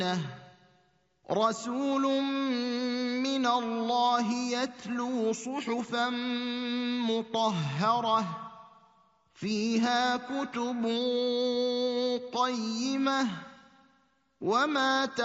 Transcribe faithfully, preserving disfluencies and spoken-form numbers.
رَسُولٌ مِّنَ اللَّهِ يَتْلُو صُحُفًا مُّطَهَّرَةً فِيهَا كُتُبٌ قَيِّمَةٌ وَمَا